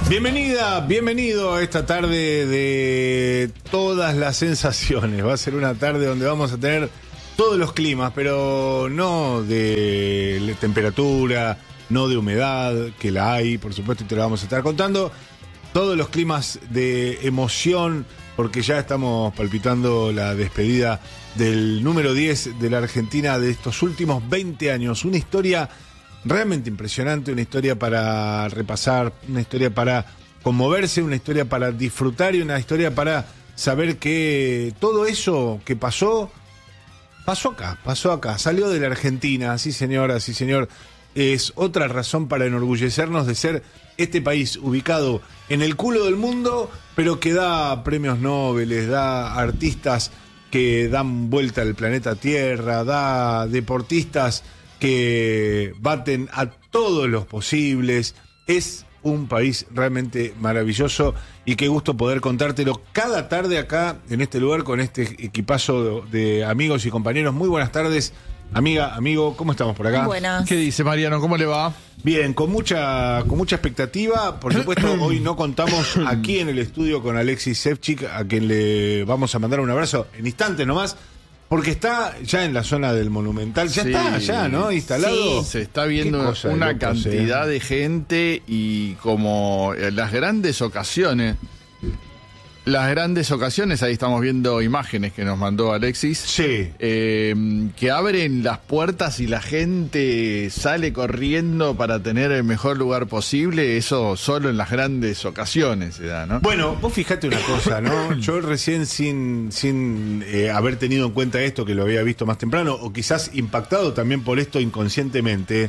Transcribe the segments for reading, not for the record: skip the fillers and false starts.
Bienvenido a esta tarde de todas las sensaciones. Va a ser una tarde donde vamos a tener todos los climas, pero no de temperatura, no de humedad, que la hay, por supuesto, y te lo vamos a estar contando. Todos los climas de emoción, porque ya estamos palpitando la despedida del número 10 de la Argentina de estos últimos 20 años. Una historia realmente impresionante, una historia para repasar, una historia para conmoverse, una historia para disfrutar y una historia para saber que todo eso que pasó acá, salió de la Argentina, sí señora, sí señor. Es otra razón para enorgullecernos de ser este país ubicado en el culo del mundo, pero que da premios Nobel, da artistas que dan vuelta al planeta Tierra, da deportistas que baten a todos los posibles. Es un país realmente maravilloso y qué gusto poder contártelo cada tarde acá en este lugar con este equipazo de amigos y compañeros. Muy buenas tardes, amiga, amigo, ¿cómo estamos por acá? Buenas. ¿Qué dice Mariano? ¿Cómo le va? Bien, con mucha expectativa. Por supuesto, hoy no contamos aquí en el estudio con Alexis Sevchik, a quien le vamos a mandar un abrazo en instantes nomás, porque está ya en la zona del Monumental, ya Sí. está, ya, ¿no? Instalado. Se está viendo Qué una cosa de locos, cantidad de gente y como las grandes ocasiones, ahí estamos viendo imágenes que nos mandó Alexis, Sí. que abren las puertas y la gente sale corriendo para tener el mejor lugar posible. Eso solo en las grandes ocasiones se da, ¿no? Bueno, vos fijate una cosa, ¿no? Yo recién sin haber tenido en cuenta esto, que lo había visto más temprano, o quizás impactado también por esto inconscientemente,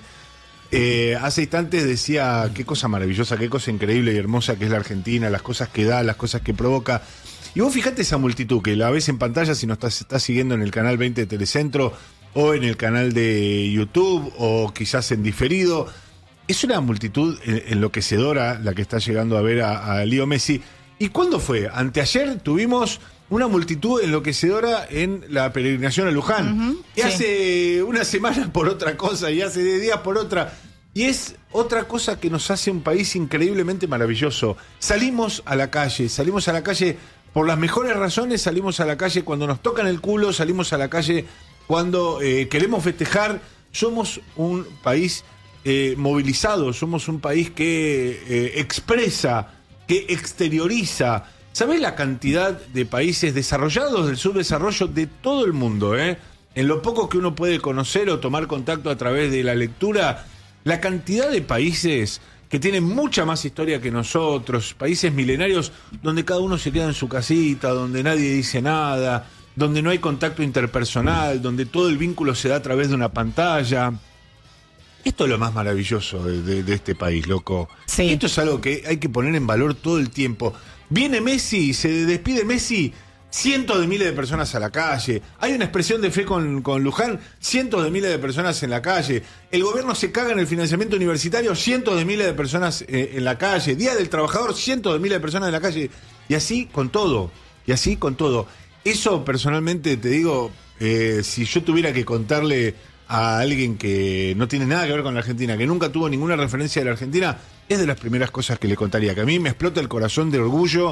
hace instantes decía qué cosa maravillosa, qué cosa increíble y hermosa que es la Argentina, las cosas que da, las cosas que provoca. Y vos fijate esa multitud que la ves en pantalla si nos estás siguiendo en el canal 20 de Telecentro o en el canal de YouTube o quizás en diferido. Es una multitud enloquecedora la que está llegando a ver a Leo Messi. ¿Y cuándo fue? Anteayer tuvimos una multitud enloquecedora en la peregrinación a Luján. Y sí. hace una semana por otra cosa, y hace 10 días por otra. Y es otra cosa que nos hace un país increíblemente maravilloso. Salimos a la calle por las mejores razones, salimos a la calle cuando nos tocan el culo, salimos a la calle cuando queremos festejar. Somos un país movilizado, somos un país que expresa, que exterioriza. ¿Sabés la cantidad de países desarrollados del subdesarrollo de todo el mundo? En lo poco que uno puede conocer o tomar contacto a través de la lectura, la cantidad de países que tienen mucha más historia que nosotros, países milenarios donde cada uno se queda en su casita, donde nadie dice nada, donde no hay contacto interpersonal, donde todo el vínculo se da a través de una pantalla. Esto es lo más maravilloso de este país, loco. Sí. Esto es algo que hay que poner en valor todo el tiempo. Viene Messi, se despide Messi, cientos de miles de personas a la calle. Hay una expresión de fe con Luján, cientos de miles de personas en la calle. El gobierno se caga en el financiamiento universitario, cientos de miles de personas en la calle. Día del Trabajador, cientos de miles de personas en la calle. Y así con todo, Eso personalmente te digo, si yo tuviera que contarle a alguien que no tiene nada que ver con la Argentina, que nunca tuvo ninguna referencia de la Argentina, es de las primeras cosas que le contaría, que a mí me explota el corazón de orgullo,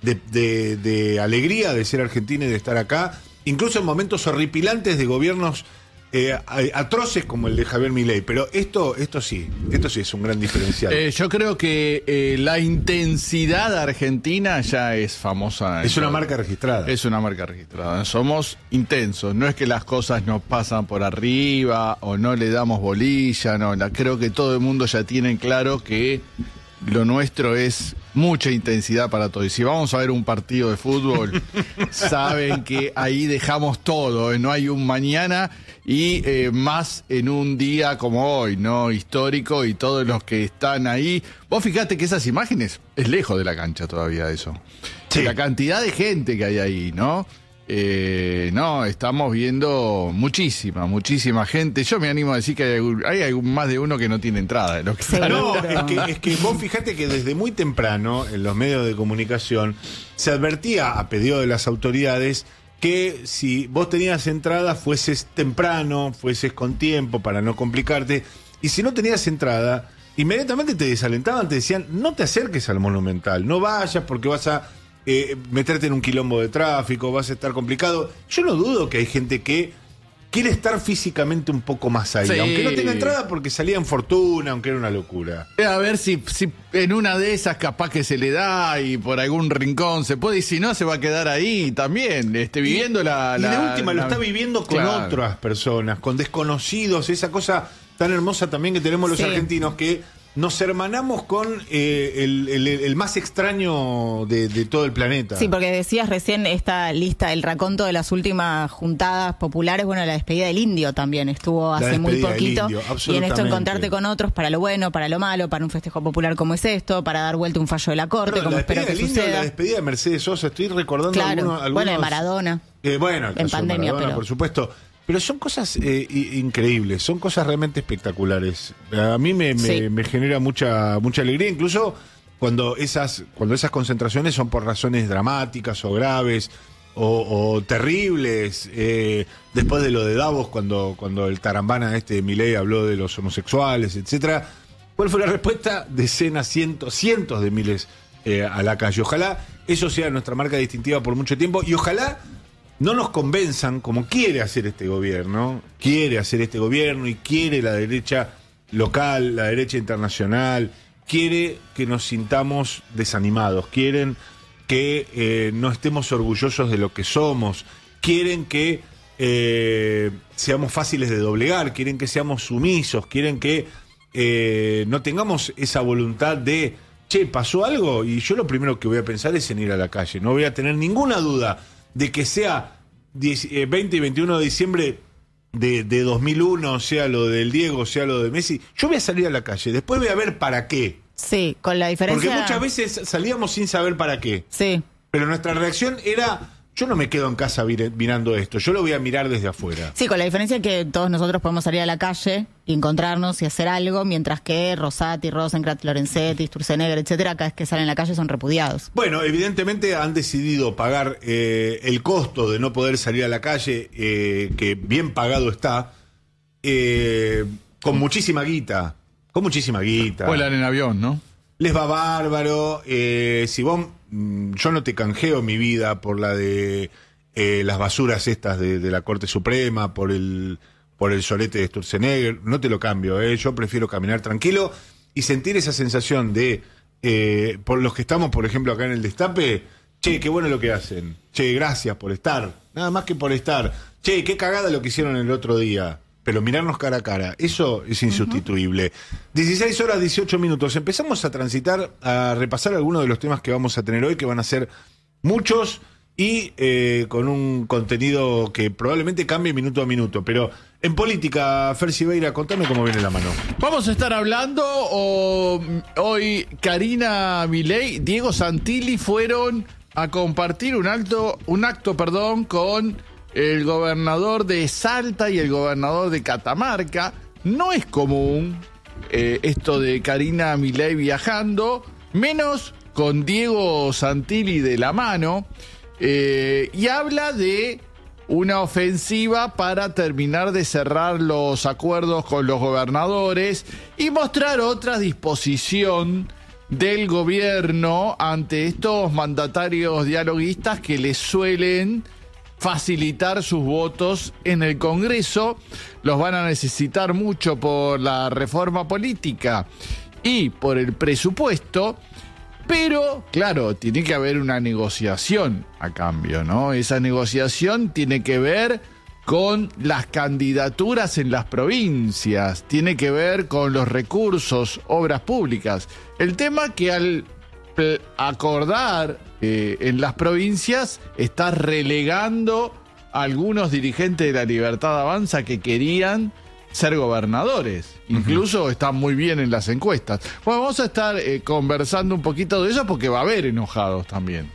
de alegría de ser argentino y de estar acá, incluso en momentos horripilantes de gobiernos atroces como el de Javier Milei, pero esto sí es un gran diferencial. Yo creo que la intensidad argentina ya es famosa. Es una marca registrada. Es una marca registrada. Somos intensos. No es que las cosas nos pasan por arriba o no le damos bolilla. No, creo que todo el mundo ya tiene claro que lo nuestro es mucha intensidad para todo. Y si vamos a ver un partido de fútbol, saben que ahí dejamos todo. No hay un mañana y más en un día como hoy, ¿no? Histórico, y todos los que están ahí. Vos fijate que esas imágenes es lejos de la cancha todavía eso. Sí. La cantidad de gente que hay ahí, ¿no? No, estamos viendo muchísima gente. Yo me animo a decir que hay más de uno que no tiene entrada. Lo que No, es que vos fijate que desde muy temprano en los medios de comunicación se advertía a pedido de las autoridades que si vos tenías entrada fueses temprano, fueses con tiempo para no complicarte, y si no tenías entrada inmediatamente te desalentaban, te decían, no te acerques al Monumental, no vayas porque vas a meterte en un quilombo de tráfico, vas a estar complicado. Yo no dudo que hay gente que quiere estar físicamente un poco más ahí, sí, aunque no tenga entrada porque salía en fortuna, aunque era una locura. A ver si en una de esas capaz que se le da y por algún rincón se puede, y si no se va a quedar ahí también, viviendo y de última lo está viviendo con otras personas, con desconocidos, esa cosa tan hermosa también que tenemos los argentinos, que nos hermanamos con el más extraño de todo el planeta. Sí, porque decías recién esta lista, el raconto de las últimas juntadas populares, bueno, la despedida del Indio también estuvo hace muy poquito. Y en esto encontrarte con otros para lo bueno, para lo malo, para un festejo popular como es esto, para dar vuelta un fallo de la Corte, como espero que suceda. La despedida de Mercedes Sosa, estoy recordando algunos... Bueno, de Maradona. Bueno, en pandemia, Maradona, pero... por supuesto. Pero son cosas increíbles, son cosas realmente espectaculares. A mí me genera mucha alegría, incluso cuando esas concentraciones son por razones dramáticas o graves o terribles. Después de lo de Davos, cuando el tarambana Milei habló de los homosexuales, etcétera. ¿Cuál fue la respuesta? Decenas, cientos de miles a la calle. Ojalá eso sea nuestra marca distintiva por mucho tiempo y ojalá no nos convenzan, como quiere hacer este gobierno y quiere la derecha local, la derecha internacional, quiere que nos sintamos desanimados, quieren que no estemos orgullosos de lo que somos, quieren que seamos fáciles de doblegar, quieren que seamos sumisos, quieren que no tengamos esa voluntad de, che, pasó algo y yo lo primero que voy a pensar es en ir a la calle, no voy a tener ninguna duda de que sea 20 y 21 de diciembre de 2001, sea lo del Diego, sea lo de Messi, yo voy a salir a la calle, después voy a ver para qué. Sí, con la diferencia... Porque muchas veces salíamos sin saber para qué. Sí. Pero nuestra reacción era, yo no me quedo en casa mirando esto, yo lo voy a mirar desde afuera. Sí, con la diferencia que todos nosotros podemos salir a la calle y encontrarnos y hacer algo, mientras que Rosati, Rosenkrantz, Lorenzetti, Sturzenegger, etcétera, cada vez que salen a la calle son repudiados. Bueno, evidentemente han decidido pagar el costo de no poder salir a la calle, que bien pagado está, con muchísima guita. Con muchísima guita. Vuelan en avión, ¿no? Les va bárbaro. Si vos, yo no te canjeo mi vida por la de las basuras estas de la Corte Suprema, por el solete de Sturzenegger, no te lo cambio, yo prefiero caminar tranquilo y sentir esa sensación de, por los que estamos, por ejemplo, acá en el Destape, che, qué bueno lo que hacen, che, gracias por estar, nada más que por estar, che, qué cagada lo que hicieron el otro día, pero mirarnos cara a cara, eso es insustituible. 16 horas 18 minutos, empezamos a transitar, a repasar algunos de los temas que vamos a tener hoy, que van a ser muchos y con un contenido que probablemente cambie minuto a minuto, pero en política, Fer Siveira, contame cómo viene la mano. Vamos a estar hablando, hoy Karina Milei, Diego Santilli fueron a compartir un acto, con el gobernador de Salta y el gobernador de Catamarca. No es común esto de Karina Milei viajando, menos con Diego Santilli de la mano, y habla de una ofensiva para terminar de cerrar los acuerdos con los gobernadores y mostrar otra disposición del gobierno ante estos mandatarios dialoguistas que les suelen facilitar sus votos en el Congreso. Los van a necesitar mucho por la reforma política y por el presupuesto, pero claro, tiene que haber una negociación a cambio, ¿no? Esa negociación tiene que ver con las candidaturas en las provincias, tiene que ver con los recursos, obras públicas. El tema que al acordar en las provincias está relegando a algunos dirigentes de la Libertad Avanza que querían ser gobernadores. Incluso están muy bien en las encuestas. Bueno, vamos a estar conversando un poquito de eso porque va a haber enojados también.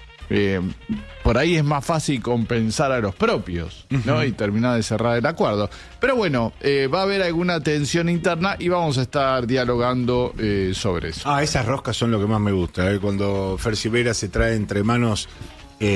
Por ahí es más fácil compensar a los propios, ¿no? Y terminar de cerrar el acuerdo. Pero bueno, va a haber alguna tensión interna y vamos a estar dialogando sobre eso. Esas roscas son lo que más me gusta, cuando Fer Siveira se trae entre manos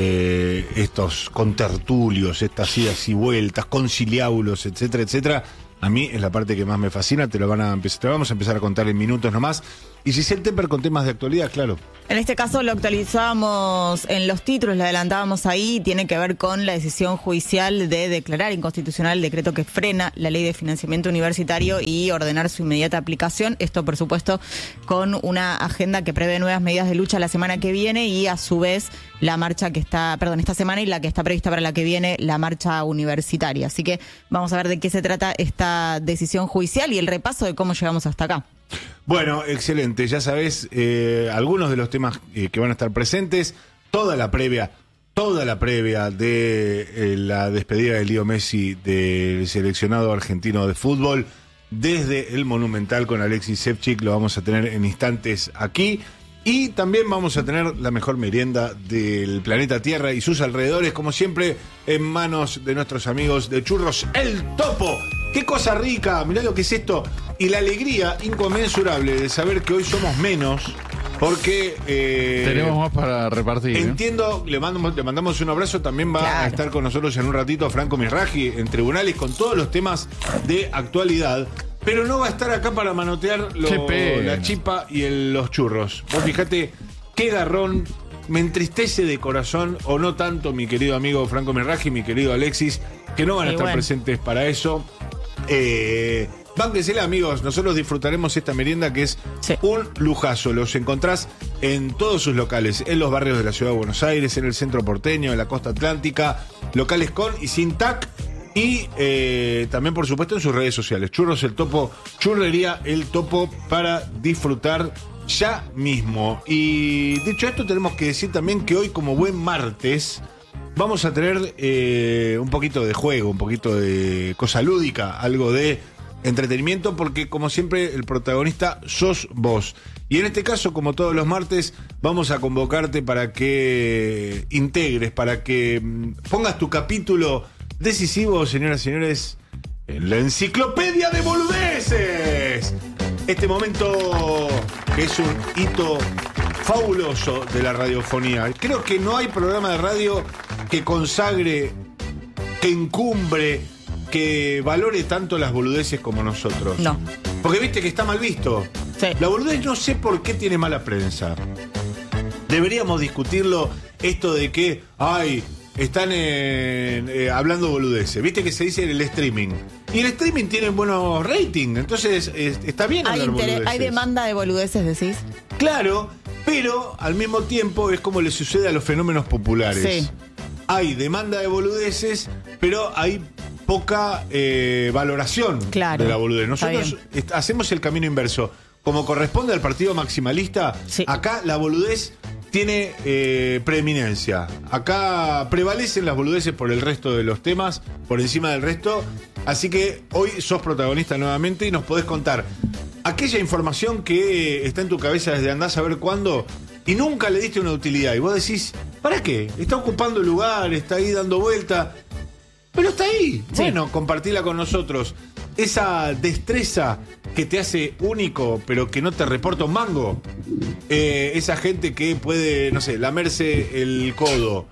estos contertulios, estas idas y vueltas, conciliábulos, etcétera, etcétera. A mí es la parte que más me fascina, te vamos a empezar a contar en minutos nomás. Y Giselle Temper con temas de actualidad, claro. En este caso lo actualizábamos en los títulos, lo adelantábamos ahí, tiene que ver con la decisión judicial de declarar inconstitucional el decreto que frena la ley de financiamiento universitario y ordenar su inmediata aplicación. Esto, por supuesto, con una agenda que prevé nuevas medidas de lucha la semana que viene y a su vez la marcha que está, esta semana y la que está prevista para la que viene, la marcha universitaria. Así que vamos a ver de qué se trata esta decisión judicial y el repaso de cómo llegamos hasta acá. Bueno, excelente. Ya sabés, algunos de los temas que van a estar presentes, toda la previa de la despedida de Leo Messi del seleccionado argentino de fútbol, desde el Monumental con Alexis Ševčík, lo vamos a tener en instantes aquí. Y también vamos a tener la mejor merienda del planeta Tierra y sus alrededores, como siempre, en manos de nuestros amigos de Churros El Topo. ¡Qué cosa rica! Mirá lo que es esto. Y la alegría inconmensurable de saber que hoy somos menos, porque... tenemos más para repartir. Entiendo, le mandamos un abrazo. También va a estar con nosotros en un ratito Franco Mirraji en tribunales con todos los temas de actualidad. Pero no va a estar acá para manotear la chipa y los churros. Vos fíjate qué garrón, me entristece de corazón, o no tanto, mi querido amigo Franco Mirraji, mi querido Alexis, que no van a estar presentes para eso. Bánquensela, amigos, nosotros disfrutaremos esta merienda que es un lujazo. Los encontrás en todos sus locales, en los barrios de la ciudad de Buenos Aires, en el centro porteño, en la costa atlántica, locales con y sin TAC. Y también, por supuesto, en sus redes sociales. Churros El Topo, Churrería El Topo, para disfrutar ya mismo. Y dicho esto, tenemos que decir también que hoy, como buen martes, vamos a tener un poquito de juego, un poquito de cosa lúdica, algo de entretenimiento, porque como siempre el protagonista sos vos. Y en este caso, como todos los martes, vamos a convocarte para que integres, para que pongas tu capítulo decisivo, señoras y señores, en la enciclopedia de boludeces. Este momento que es un hito fabuloso de la radiofonía. Creo que no hay programa de radio que consagre, que encumbre, que valore tanto las boludeces como nosotros. No. Porque viste que está mal visto. Sí. La boludez no sé por qué tiene mala prensa. Deberíamos discutirlo, esto de que, están hablando boludeces. Viste que se dice en el streaming. Y el streaming tiene buenos ratings. Entonces está bien hablar boludeces. ¿Hay demanda de boludeces, decís? Claro, pero al mismo tiempo es como le sucede a los fenómenos populares. Sí. Hay demanda de boludeces, pero hay poca valoración de la boludez. Nosotros hacemos el camino inverso. Como corresponde al partido maximalista, acá la boludez tiene preeminencia. Acá prevalecen las boludeces por el resto de los temas, por encima del resto. Así que hoy sos protagonista nuevamente y nos podés contar aquella información que está en tu cabeza desde andás a ver cuándo y nunca le diste una utilidad. Y vos decís, ¿para qué? Está ocupando lugar, está ahí dando vuelta, pero está ahí. Sí. Bueno, compartila con nosotros. Esa destreza que te hace único, pero que no te reporta un mango. Esa gente que puede, no sé, lamerse el codo.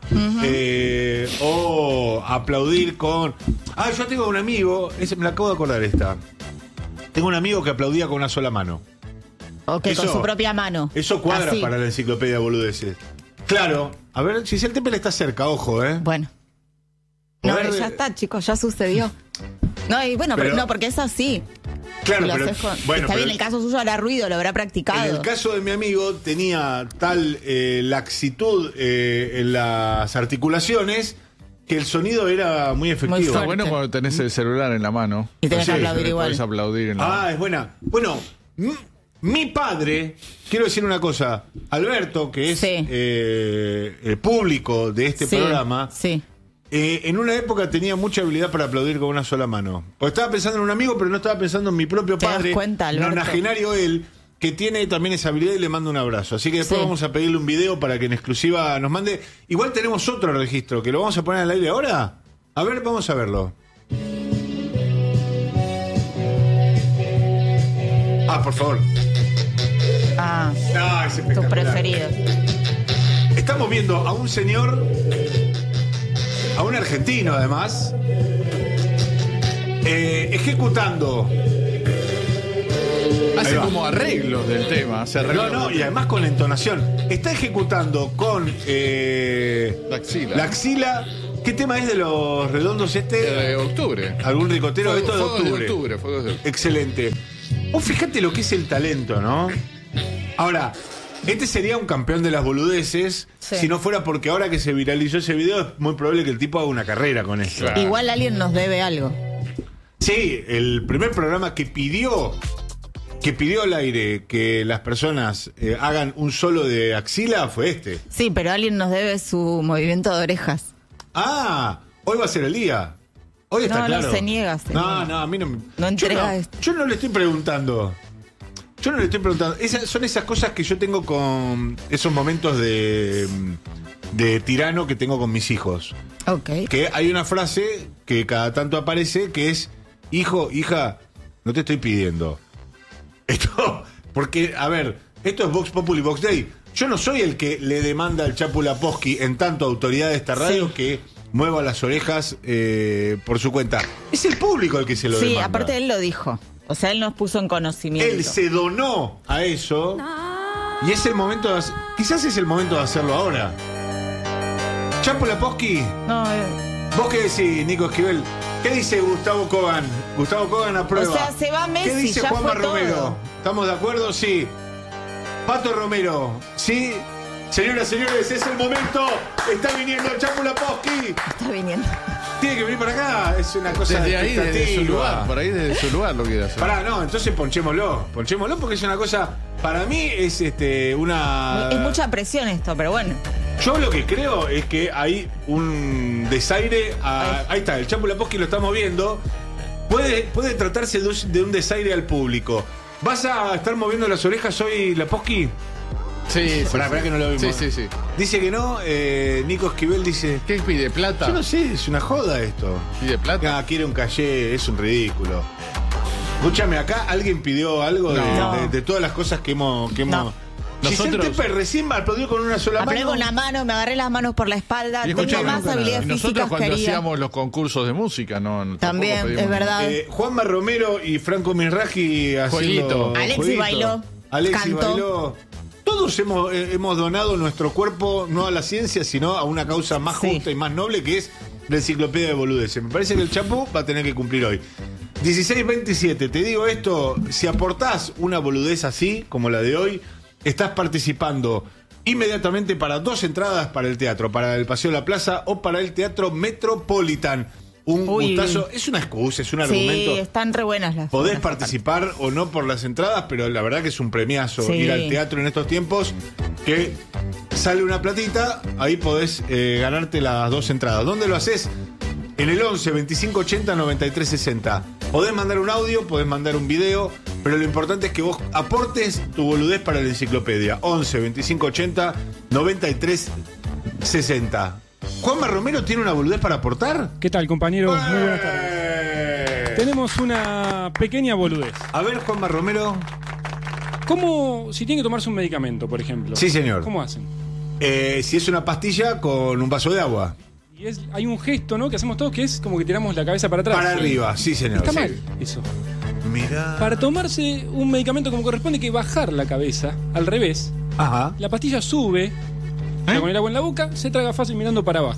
O aplaudir con... yo tengo un amigo, me la acabo de acordar esta. Tengo un amigo que aplaudía con una sola mano. Ok, con su propia mano. Eso cuadra para la enciclopedia de boludeces. Claro. A ver, Giselle Temper está cerca, ojo, Bueno. No, ya está, chicos, ya sucedió. No, y bueno, pero no, porque es así. Claro, pero, está bien, el caso suyo hará ruido, lo habrá practicado. En el caso de mi amigo tenía tal laxitud en las articulaciones que el sonido era muy efectivo. Muy está bueno cuando tenés el celular en la mano. Y tenés que aplaudir igual. Podés aplaudir en la mano. Es buena. Bueno, mi padre, quiero decir una cosa, Alberto, que es el público de este programa, en una época tenía mucha habilidad para aplaudir con una sola mano. Porque estaba pensando en un amigo, pero no estaba pensando en mi propio padre. ¿Te das cuenta, Alberto? Nonagenario él, que tiene también esa habilidad, y le mando un abrazo. Así que después vamos a pedirle un video para que en exclusiva nos mande. Igual tenemos otro registro, que lo vamos a poner al aire ahora. A ver, vamos a verlo. Por favor. Es espectacular. Tus preferidos. Estamos viendo a un señor, a un argentino además, Ejecutando. Hace como arreglos del tema. No, y además con la entonación. Está ejecutando con la axila. ¿Qué tema es de los redondos este? De octubre. ¿Algún ricotero? Esto de octubre. Fuegos de octubre. Excelente. Fíjate lo que es el talento, ¿no? Ahora, este sería un campeón de las boludeces, si no fuera porque ahora que se viralizó ese video es muy probable que el tipo haga una carrera con esto. Claro. Igual alguien nos debe algo. Sí, el primer programa que pidió al aire que las personas hagan un solo de axila fue este. Sí, pero alguien nos debe su movimiento de orejas. Ah, hoy va a ser el día. Hoy está claro. No, se niega. No, a mí no me... No entrega esto. Yo no le estoy preguntando. Son esas cosas que yo tengo con esos momentos de tirano que tengo con mis hijos. Ok. Que hay una frase que cada tanto aparece que es: hijo, hija, no te estoy pidiendo esto, porque, a ver, esto es Vox Populi Vox Day. Yo no soy el que le demanda al Chapu Lapowski, en tanto autoridad de esta radio, que mueva las orejas por su cuenta. Es el público el que se lo demanda. Sí, aparte él lo dijo. O sea, él nos puso en conocimiento. Él se donó a eso. Y es el momento quizás es el momento de hacerlo ahora. Chapu Lapowski. No, ¿Vos qué decís, Nico Esquivel? ¿Qué dice Gustavo Kogan? Gustavo Kogan aprueba. O sea, se va Messi. ¿Qué dice ya Juanma fue Romero? todo. ¿Estamos de acuerdo? Sí. Pato Romero, ¿sí? Señoras, señores, es el momento. Está viniendo el Chapu Lapowski. Está viniendo. Tiene que venir para acá. Es una cosa desde ahí, desde su lugar. Por ahí, desde su lugar lo quiere hacer. Pará, no, entonces ponchémoslo. Ponchémoslo porque es una cosa... Para mí es una... Es mucha presión esto, pero bueno. Yo lo que creo es que hay un desaire. Ahí está, el Chapu Lapowski lo estamos viendo. Puede tratarse de un desaire al público. ¿Vas a estar moviendo las orejas hoy, Lapowski? Sí, Pará que no lo vimos. Sí. Dice que no, Nico Esquivel dice... ¿Qué pide? ¿Plata? Yo no sé, es una joda esto. ¿Pide plata? Quiere un caché, es un ridículo. Escúchame, acá alguien pidió algo de todas las cosas que hemos... Nosotros... Tepe recién me aplaudió con una sola mano. Con una mano, me agarré las manos por la espalda. Tengo más habilidades físicas. Nosotros cuando hacíamos los concursos de música, no también, es verdad. Juanma Romero y Franco Mirraji haciendo... Alexis bailó. Alexis bailó. Todos hemos donado nuestro cuerpo, no a la ciencia, sino a una causa más justa y más noble, que es la enciclopedia de boludeces. Me parece que el Chapu va a tener que cumplir hoy. 16:27, te digo esto, si aportás una boludez así, como la de hoy, estás participando inmediatamente para 2 entradas para el teatro, para el Paseo de la Plaza o para el Teatro Metropolitan. Un gustazo, es una excusa, es un argumento. Sí, están re buenas las. Podés participar o no por las entradas, pero la verdad que es un premiazo ir al teatro en estos tiempos, que sale una platita, ahí podés ganarte las 2 entradas. ¿Dónde lo haces? En el 11 25 80 93 60. Podés mandar un audio, podés mandar un video, pero lo importante es que vos aportes tu boludez para la enciclopedia. 11 25 80 93 60. ¿Juanma Romero tiene una boludez para aportar? ¿Qué tal, compañero? Muy buenas tardes. Tenemos una pequeña boludez. A ver, Juanma Romero. ¿Cómo, si tiene que tomarse un medicamento, por ejemplo? Sí, señor. ¿Cómo hacen? Si es una pastilla con un vaso de agua. Y hay un gesto, ¿no?, que hacemos todos, que es como que tiramos la cabeza para atrás. Para arriba, sí, señor. Está mal eso. Mirá. Para tomarse un medicamento como corresponde, hay que bajar la cabeza al revés. Ajá. La pastilla sube, con el agua en la boca, se traga fácil mirando para abajo.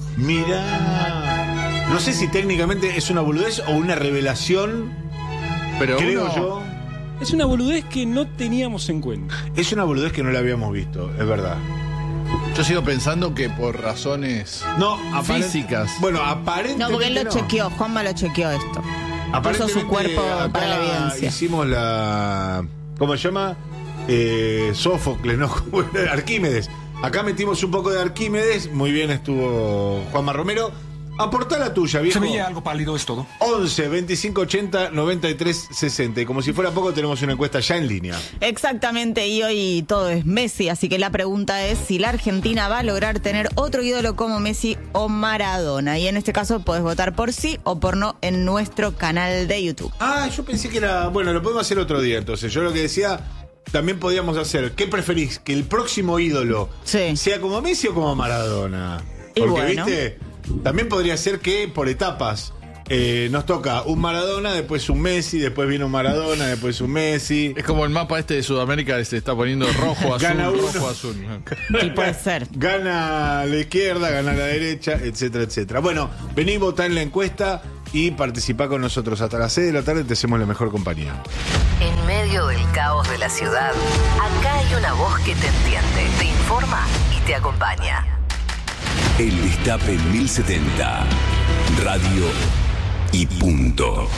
Mirá. No sé si técnicamente es una boludez o una revelación, pero creo yo. Es una boludez que no teníamos en cuenta. Es una boludez que no la habíamos visto, es verdad. Yo sigo pensando que por razones físicas. Bueno, aparentemente. No, porque él lo chequeó, Juanma lo chequeó esto. Puso su cuerpo para la evidencia. Hicimos ¿cómo se llama? Sófocles, ¿no? Arquímedes. Acá metimos un poco de Arquímedes. Muy bien estuvo Juanma Romero. Aportá la tuya, viejo. Se veía algo pálido, es todo. 11 25 80 93 60. Y como si fuera poco, tenemos una encuesta ya en línea. Exactamente, y hoy todo es Messi. Así que la pregunta es si la Argentina va a lograr tener otro ídolo como Messi o Maradona. Y en este caso podés votar por sí o por no en nuestro canal de YouTube. Yo pensé que era... Bueno, lo podemos hacer otro día entonces. Yo lo que decía... También podríamos hacer, ¿qué preferís? ¿Que el próximo ídolo sea como Messi o como Maradona? Porque, ¿viste? También podría ser que por etapas. nos toca un Maradona, después un Messi, después viene un Maradona, después un Messi. Es como el mapa de Sudamérica, se está poniendo rojo, azul, rojo, azul. Sí, puede ser. Gana la izquierda, gana la derecha, etcétera, etcétera. Bueno, vení, votá en la encuesta y participá con nosotros. Hasta las 6 de la tarde te hacemos la mejor compañía. En medio del caos de la ciudad, acá hay una voz que te entiende, te informa y te acompaña. El Destape 1070. Radio y punto.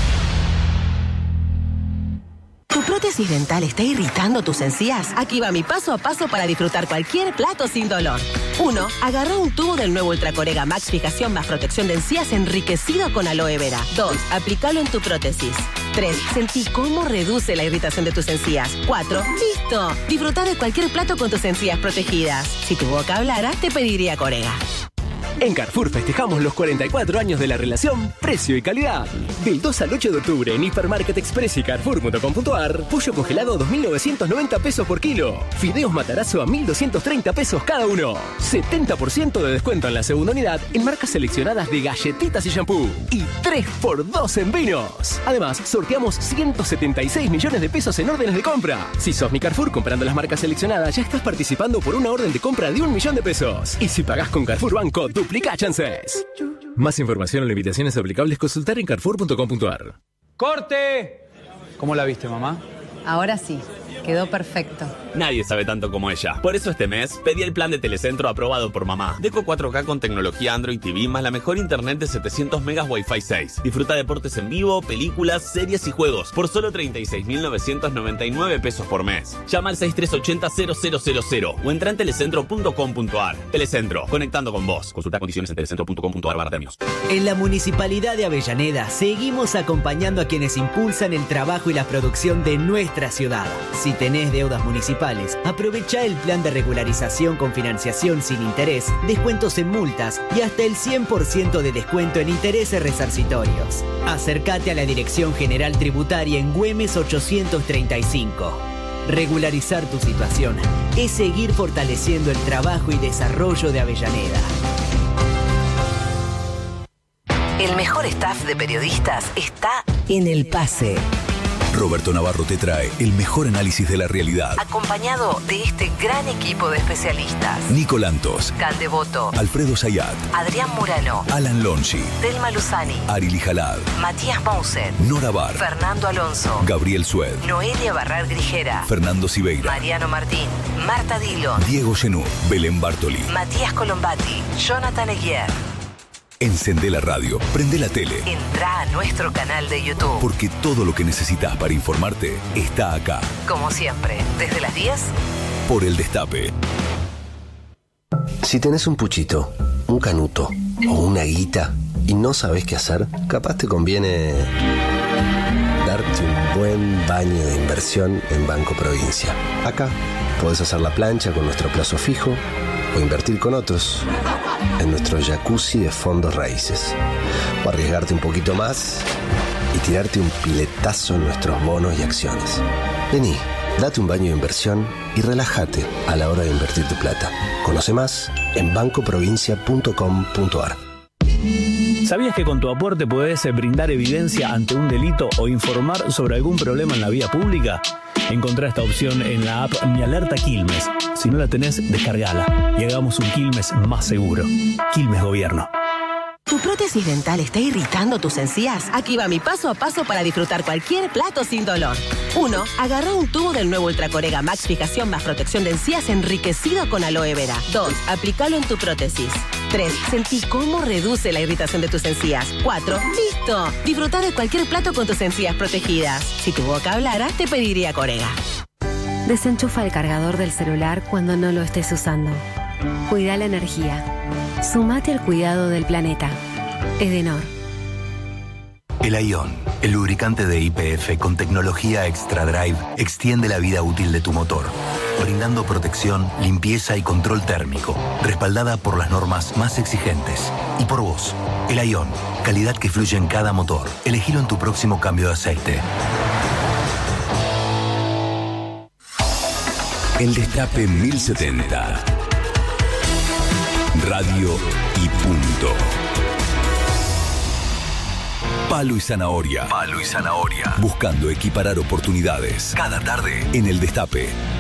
¿Tu prótesis dental está irritando tus encías? Aquí va mi paso a paso para disfrutar cualquier plato sin dolor. 1. Agarra un tubo del nuevo Ultracorega Max Fijación más protección de encías enriquecido con aloe vera. 2. Aplícalo en tu prótesis. 3. Sentí cómo reduce la irritación de tus encías. 4. ¡Listo! Disfruta de cualquier plato con tus encías protegidas. Si tu boca hablara, te pediría Corega. En Carrefour festejamos los 44 años de la relación precio y calidad. Del 2 al 8 de octubre en Hipermarket Express y Carrefour.com.ar, pollo congelado a 2.990 pesos por kilo. Fideos Matarazzo a 1.230 pesos cada uno. 70% de descuento en la segunda unidad en marcas seleccionadas de galletitas y shampoo. Y 3x2 en vinos. Además, sorteamos 176 millones de pesos en órdenes de compra. Si sos mi Carrefour comprando las marcas seleccionadas, ya estás participando por una orden de compra de 1 millón de pesos. Y si pagás con Carrefour Banco, duplica chances. Más información o limitaciones aplicables, consultar en carrefour.com.ar. ¡Corte! ¿Cómo la viste, mamá? Ahora sí, quedó perfecto. Nadie sabe tanto como ella. Por eso este mes pedí el plan de Telecentro aprobado por mamá. Deco 4K con tecnología Android TV más la mejor internet de 700 megas Wi-Fi 6. Disfruta deportes en vivo, películas, series y juegos por solo 36.999 pesos por mes. Llama al 6380-0000 o entra en telecentro.com.ar. Telecentro, conectando con vos. Consulta condiciones en telecentro.com.ar/premios. En la Municipalidad de Avellaneda seguimos acompañando a quienes impulsan el trabajo y la producción de nuestra ciudad. Si tenés deudas municipales, aprovecha el plan de regularización con financiación sin interés, descuentos en multas y hasta el 100% de descuento en intereses resarcitorios. Acércate a la Dirección General Tributaria en Güemes 835. Regularizar tu situación es seguir fortaleciendo el trabajo y desarrollo de Avellaneda. El mejor staff de periodistas está en El Pase. Roberto Navarro te trae el mejor análisis de la realidad. Acompañado de este gran equipo de especialistas. Nico Lantos, Cal Devoto, Alfredo Zayat, Adrián Murano, Alan Lonchi, Telma Luzani, Arili Jalad, Matías Mousen, Nora Bar, Fernando Alonso, Gabriel Sued, Noelia Barral Grijera, Fernando Siveira, Mariano Martín, Marta Dillon, Diego Genú, Belén Bartoli, Matías Colombati, Jonathan Eguier. Encendé la radio, prende la tele. Entrá a nuestro canal de YouTube. Porque todo lo que necesitas para informarte está acá. Como siempre, desde las 10. Por El Destape. Si tenés un puchito, un canuto o una guita y no sabés qué hacer, capaz te conviene darte un buen baño de inversión en Banco Provincia. Acá podés hacer la plancha con nuestro plazo fijo o invertir con otros en nuestro jacuzzi de fondos raíces, o arriesgarte un poquito más y tirarte un piletazo en nuestros bonos y acciones. Vení, date un baño de inversión y relájate a la hora de invertir tu plata. Conoce más en bancoprovincia.com.ar. ¿Sabías que con tu aporte podés brindar evidencia ante un delito o informar sobre algún problema en la vía pública? Encontrá esta opción en la app Mi Alerta Quilmes. Si no la tenés, descargala y hagamos un Quilmes más seguro. Quilmes Gobierno. ¿Tu prótesis dental está irritando tus encías? Aquí va mi paso a paso para disfrutar cualquier plato sin dolor. 1. Agarra un tubo del nuevo Ultracorega Max Fijación más protección de encías enriquecido con aloe vera. 2. Aplícalo en tu prótesis. 3. Sentí cómo reduce la irritación de tus encías. 4. ¡Listo! Disfruta de cualquier plato con tus encías protegidas. Si tu boca hablara, te pediría Corega. Desenchufa el cargador del celular cuando no lo estés usando. Cuida la energía. Sumate al cuidado del planeta. Edenor. El Aion, el lubricante de YPF con tecnología Extra Drive, extiende la vida útil de tu motor, brindando protección, limpieza y control térmico, respaldada por las normas más exigentes. Y por vos, el Aion, calidad que fluye en cada motor. Elegilo en tu próximo cambio de aceite. El Destape 1070. Radio y punto. Palo y Zanahoria. Palo y Zanahoria. Buscando equiparar oportunidades. Cada tarde en El Destape.